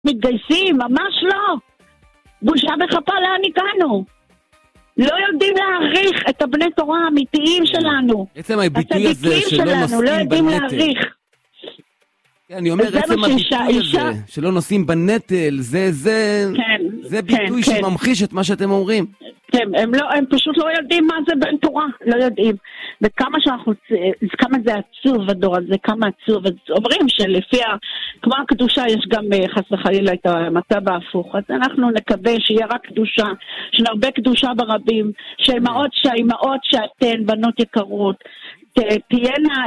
מתגייסים, ממש לא. בושה וחפה לאן הגענו. לא יודעים להעריך את הבני תורה האמיתיים שלנו. עצם הביטוי הזה שלא נושאים בנטל. אני אומר, עצם הביטוי הזה שלא נושאים בנטל, זה ביטוי שממחיש את מה שאתם אומרים. הם פשוט לא יודעים מה זה בן תורה, לא יודעים. וכמה זה עצוב הדור הזה, כמה עצוב. אומרים שלפי, כמו הקדושה, יש גם חס וחלילה את המצב ההפוך. אז אנחנו נקווה שיהיה רק קדושה, שנרבה קדושה ברבים, שהאימהות שאתן, בנות יקרות, תהיינה,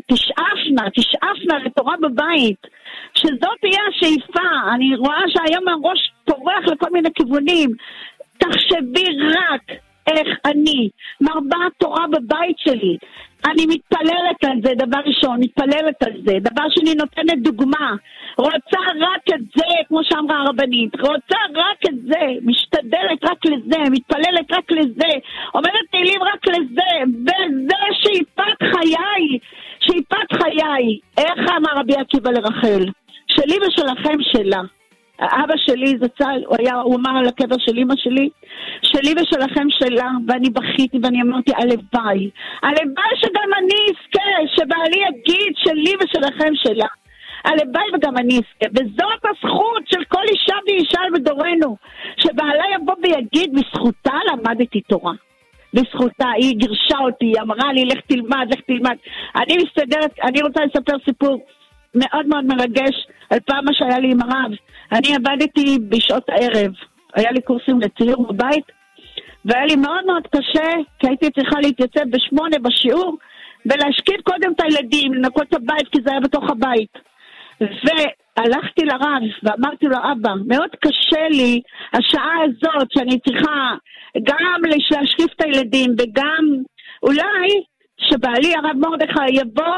תשאפנה לתורה בבית, שזאת תהיה השאיפה. אני רואה שהיום הראש פורח לכל מיני כיוונים. תחשבי רק איך אני מרבה תורה בבית שלי. אני מתפללת על זה, דבר ראשון, מתפללת על זה. דבר שני, נותנת דוגמה. רוצה רק את זה, כמו שאמרה הרבנית. רוצה רק את זה, משתדלת רק לזה, מתפללת רק לזה, אומרת תהילים רק לזה, וזה שאיפת חיי. שאיפת חיי. איך אמר רבי עקיבא לרחל? שלי ושלכם שלה. אבא שלי זצ"ל, הוא אמר על הקבר של אמא שלי, שלי ושלכם שלה, ואני בכיתי ואני אמרתי הלוואי שגם אני אזכה, שבעלי יגיד שלי ושלכם שלה, הלוואי וגם אני אזכה. וזאת הזכות של כל אישה ואישה בדורנו, שבעלה יבוא ויגיד בזכותה למדתי תורה, בזכותה, היא גירשה אותי, היא אמרה לי לך תלמד. אני מסתדרת, אני רוצה לספר סיפור מאוד מאוד מרגש על פעם מה שהיה לי עם הרב. אני עבדתי בשעות הערב, היה לי קורסים לציור בבית, והיה לי מאוד מאוד קשה, כי הייתי צריכה להתייצב ב8 בשיעור, ולהשקיד קודם את הילדים, לנקות את הבית, כי זה היה בתוך הבית. והלכתי לרב, ואמרתי לו, אבא, מאוד קשה לי השעה הזאת, שאני צריכה גם להשקיף את הילדים, וגם אולי שבעלי הרב מרדכי יבוא,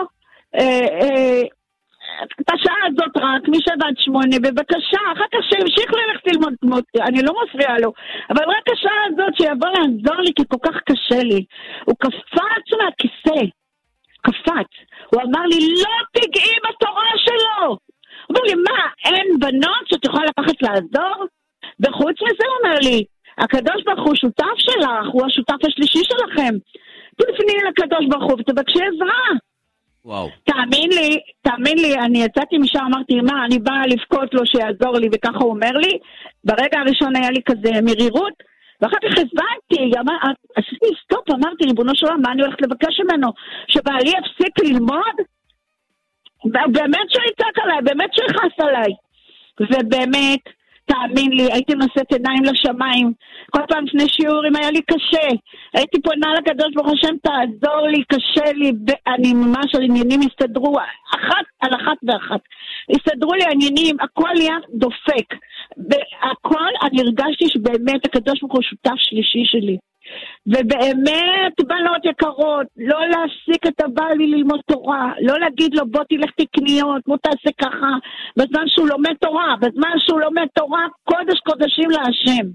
את השעה הזאת רק, מ7-8, בבקשה, אחר כך שימשיך ללכת ללמוד, אני לא מפריעה לו, אבל רק השעה הזאת שיבוא לעזור לי, כי כל כך קשה לי. הוא קפץ מהכיסא, הוא אמר לי, לא תגעי בתורה שלו. הוא אומר לי, מה, אין בנות שתוכל לקחת לעזור? וחוץ מזה הוא אומר לי, הקדוש ברוך הוא שותף שלך, הוא השותף השלישי שלכם. תפני לקדוש ברוך הוא ותבקשי עזרה. וואו. תאמין לי, אני יצאתי משם, אמרתי, מה, אני באה לבכות לו שיעזור לי, וככה הוא אומר לי. ברגע הראשון היה לי כזה מרירות, ואחר כך הסבנתי, עשיתי סטופ, אמרתי, ריבונו של עולם, מה אני הולכת לבקש ממנו? שבעלי יפסיק ללמוד? באמת שהוא יצעק עליי, באמת שהוא יכעס עליי. ובאמת, תאמין לי, הייתי נושאת עיניים לשמיים. כל פעם לפני שיעורים היה לי קשה. הייתי פונה לקדוש ברוך השם, תעזור לי, קשה לי. ואני ממש, העניינים הסתדרו, אחת. הסתדרו לי העניינים, הכל היה דופק. והכל, אני הרגשתי שבאמת הקדוש ברוך הוא שותף שלישי שלי. ובאמת, בנות יקרות, לא להפסיק את הבעל לי ללמוד תורה, לא להגיד לו בוא תלך תקניות, בוא תעשה ככה, בזמן שהוא לומד תורה, קודש קודשים להשם.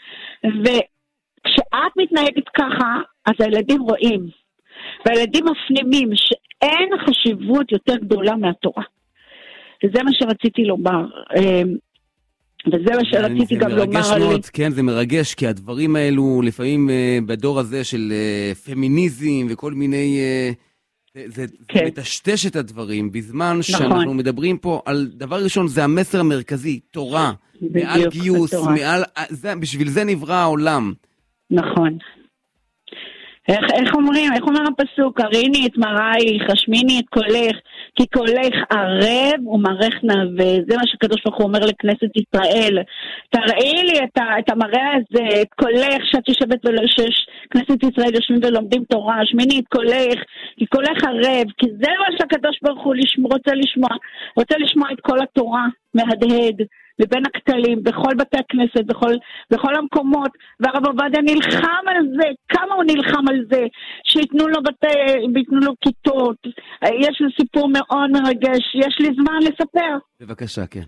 וכשאת מתנהגת ככה, אז הילדים רואים, והילדים מפנימים שאין חשיבות יותר גדולה מהתורה. וזה מה שרציתי לומר. וזה מה שרציתי גם לומר. זה מרגש מאוד, כן, זה מרגש, כי הדברים האלו, לפעמים בדור הזה של פמיניזם וכל מיני, זה מטשטש את הדברים, בזמן שאנחנו מדברים פה על דבר ראשון, זה המסר המרכזי, תורה, מעל גיוס, בשביל זה נברא העולם. נכון. איך אומר הפסוק? הריני את מראי, חשמיני את קולך, כי קולך ערב ומרך נאווה. זה מה שקדוש ברוך הוא אומר לכנסת ישראל. תראי לי את המראה הזה, את קולך, שאת יושבת כנסת ישראל יושבים ולומדים תורה, שמיני את קולך, כי קולך ערב, כי זה מה שקדוש ברוך הוא רוצה לשמוע את כל התורה מהדהד. ובין הכתלים, בכל בתי הכנסת, בכל המקומות, והרב עובדיה נלחם על זה, כמה הוא נלחם על זה, שיתנו לו כיתות. יש לי סיפור מאוד מרגש, יש לי זמן לספר. בבקשה, כן.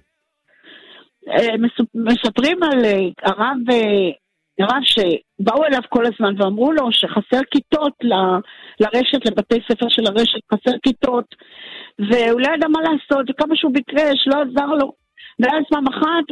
מספרים על הרב שבאו אליו כל הזמן ואמרו לו שחסר כיתות לרשת, לבתי ספר של הרשת, חסר כיתות, והוא לא ידע מה לעשות, וכמה שהוא ביקש, לא עזר לו. ואז פעם אחת